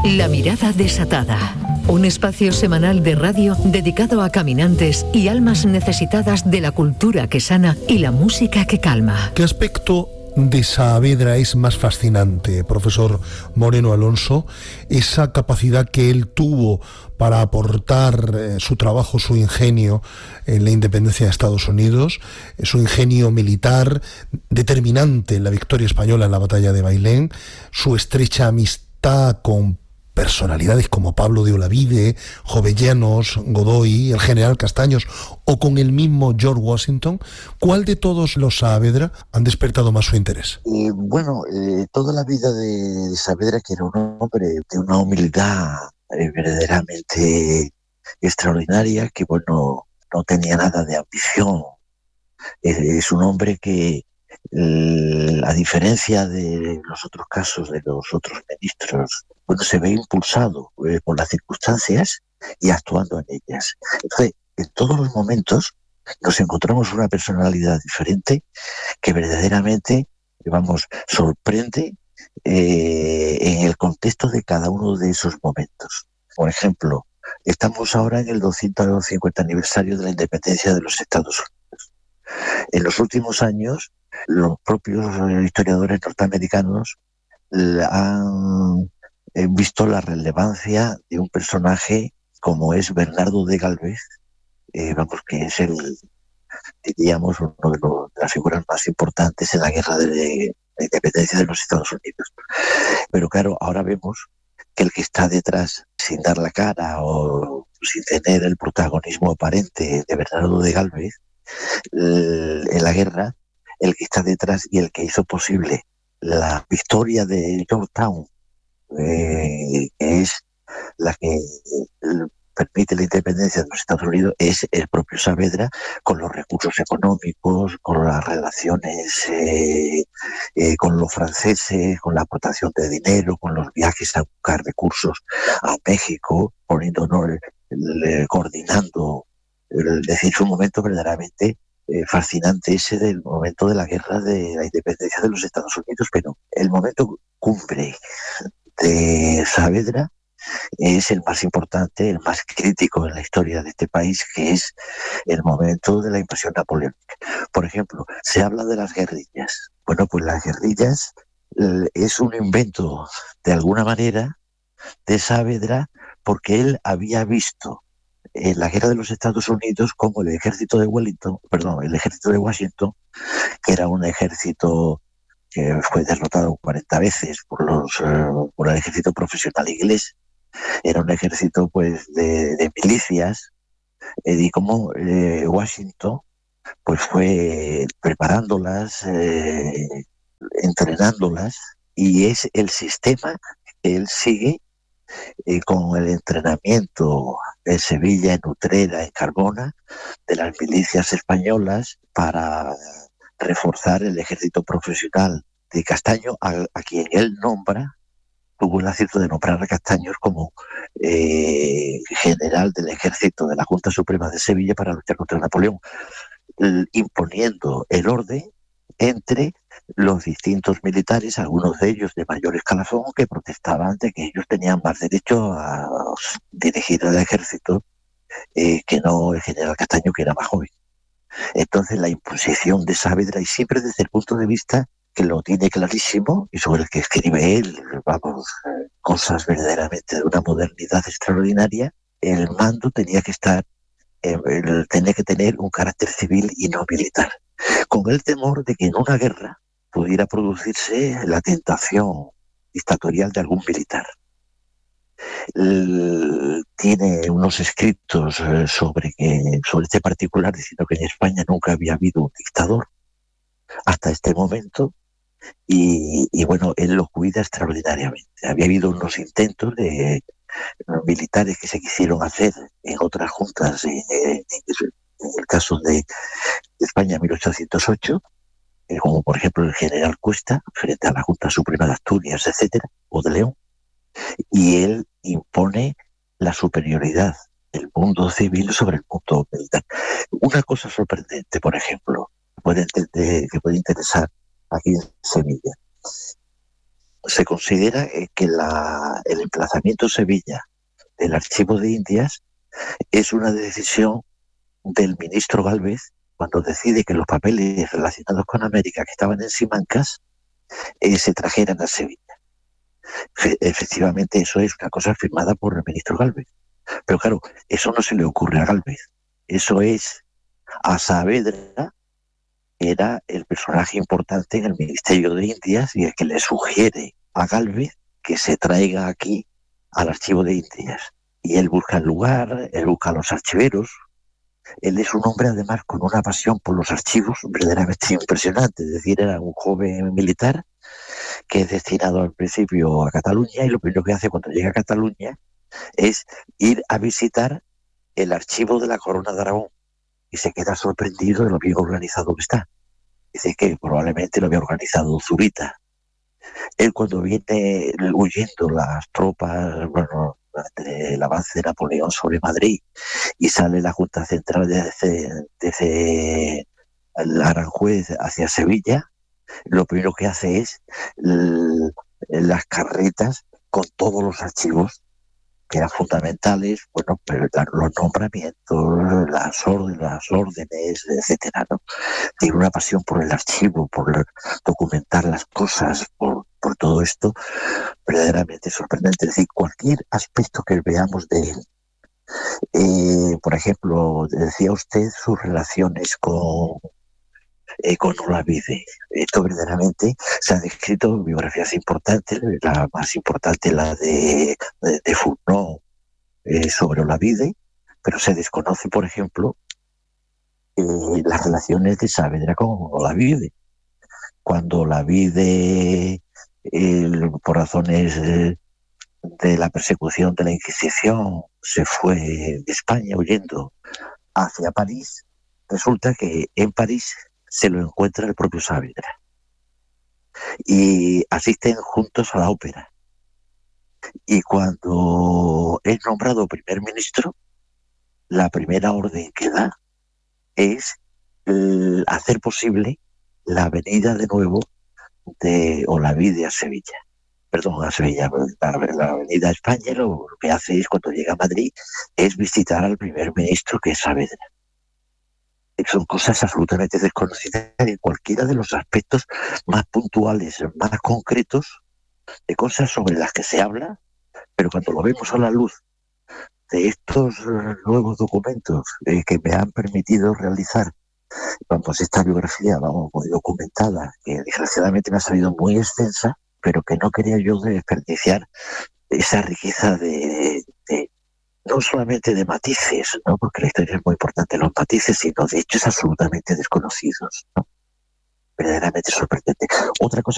La mirada desatada. Un espacio semanal de radio dedicado a caminantes y almas necesitadas de la cultura que sana y la música que calma. ¿Qué aspecto de Saavedra es más fascinante, profesor Moreno Alonso? Esa capacidad que él tuvo para aportar su trabajo, su ingenio en la independencia de Estados Unidos, su ingenio militar determinante en la victoria española en la batalla de Bailén, su estrecha amistad con personalidades como Pablo de Olavide, Jovellanos, Godoy, el general Castaños o con el mismo George Washington. ¿Cuál de todos los Saavedra han despertado más su interés? Toda la vida de Saavedra, que era un hombre de una humildad verdaderamente extraordinaria, que no tenía nada de ambición. Es un hombre que, a diferencia de los otros casos de los otros ministros, se ve impulsado por las circunstancias y actuando en ellas. Entonces, en todos los momentos nos encontramos una personalidad diferente que verdaderamente, sorprende en el contexto de cada uno de esos momentos. Por ejemplo, estamos ahora en el 250 aniversario de la independencia de los Estados Unidos. En los últimos años, los propios historiadores norteamericanos han visto la relevancia de un personaje como es Bernardo de Galvez, que es diríamos, uno de las figuras más importantes en la guerra de la independencia de los Estados Unidos. Pero claro, ahora vemos que el que está detrás, sin dar la cara o sin tener el protagonismo aparente de Bernardo de Galvez, en la guerra, el que está detrás y el que hizo posible la victoria de Yorktown, que es la que permite la independencia de los Estados Unidos, es el propio Saavedra, con los recursos económicos, con las relaciones con los franceses, con la aportación de dinero, con los viajes a buscar recursos a México, coordinando. Es decir, es un momento verdaderamente fascinante ese del momento de la guerra de la independencia de los Estados Unidos, pero el momento cumbre de Saavedra es el más importante, el más crítico en la historia de este país, que es el momento de la invasión napoleónica. Por ejemplo, se habla de las guerrillas. Bueno, pues las guerrillas es un invento, de alguna manera, de Saavedra, porque él había visto en la guerra de los Estados Unidos como el ejército de Washington, que era un ejército que fue derrotado 40 veces por el ejército profesional inglés. Era un ejército de milicias, y como Washington fue preparándolas, entrenándolas, y es el sistema que él sigue con el entrenamiento en Sevilla, en Utrera, en Carmona, de las milicias españolas para reforzar el ejército profesional de Castaño, a quien él nombra. Tuvo el acierto de nombrar a Castaños como general del ejército de la Junta Suprema de Sevilla para luchar contra Napoleón, imponiendo el orden entre los distintos militares, algunos de ellos de mayor escalafón, que protestaban de que ellos tenían más derecho a dirigir el ejército que no el general Castaño, que era más joven. Entonces la imposición de Saavedra, y siempre desde el punto de vista que lo tiene clarísimo y sobre el que escribe él, cosas verdaderamente de una modernidad extraordinaria, el mando tenía que tener un carácter civil y no militar, con el temor de que en una guerra pudiera producirse la tentación dictatorial de algún militar. Tiene unos escritos sobre este particular, diciendo que en España nunca había habido un dictador hasta este momento, y él lo cuida extraordinariamente. Había habido unos intentos de militares que se quisieron hacer en otras juntas, en el caso de España 1808, como por ejemplo el general Cuesta, frente a la Junta Suprema de Asturias, etcétera, o de León, y él impone la superioridad del mundo civil sobre el mundo militar. Una cosa sorprendente, por ejemplo, que puede interesar aquí en Sevilla. se considera que el emplazamiento en Sevilla del Archivo de Indias es una decisión del ministro Gálvez cuando decide que los papeles relacionados con América que estaban en Simancas se trajeran a Sevilla. Efectivamente, eso es una cosa firmada por el ministro Gálvez. Pero claro, eso no se le ocurre a Gálvez. Eso es a Saavedra, que era el personaje importante en el Ministerio de Indias y el que le sugiere a Gálvez que se traiga aquí al Archivo de Indias. Y él busca el lugar, él busca a los archiveros. Él es un hombre además con una pasión por los archivos verdaderamente impresionante. Es decir, era un joven militar que es destinado al principio a Cataluña y lo primero que hace cuando llega a Cataluña es ir a visitar el archivo de la Corona de Aragón y se queda sorprendido de lo bien organizado que está. Dice que probablemente lo había organizado Zurita. Él cuando viene huyendo las tropas, bueno, el avance de Napoleón sobre Madrid y sale la Junta Central desde Aranjuez hacia Sevilla, lo primero que hace es las carretas con todos los archivos que eran fundamentales, bueno, pero los nombramientos, las órdenes, etcétera, ¿no? Tiene una pasión por el archivo, por documentar las cosas, por todo esto, verdaderamente sorprendente. Es decir, cualquier aspecto que veamos de él, por ejemplo, decía usted sus relaciones con Olavide. Esto verdaderamente se han escrito biografías importantes, la más importante la de Fourneau sobre Olavide, pero se desconoce, por ejemplo, las relaciones de Saavedra con Olavide. Cuando Olavide, por razones de la persecución de la Inquisición, se fue de España huyendo hacia París, resulta que en París se lo encuentra el propio Saavedra y asisten juntos a la ópera. Y cuando es nombrado primer ministro, la primera orden que da es hacer posible la venida de nuevo de Olavide a Sevilla. Perdón, a Sevilla, la avenida a España. Lo que hace es, cuando llega a Madrid, es visitar al primer ministro, que es Saavedra. Son cosas absolutamente desconocidas en cualquiera de los aspectos más puntuales, más concretos, de cosas sobre las que se habla, pero cuando lo vemos a la luz de estos nuevos documentos que me han permitido realizar, vamos, esta biografía, vamos, muy documentada, que desgraciadamente me ha salido muy extensa, pero que no quería yo desperdiciar esa riqueza de no solamente de matices, ¿no? Porque la historia es muy importante, los matices, sino de hechos absolutamente desconocidos, ¿no? Verdaderamente sorprendente. Otra cosa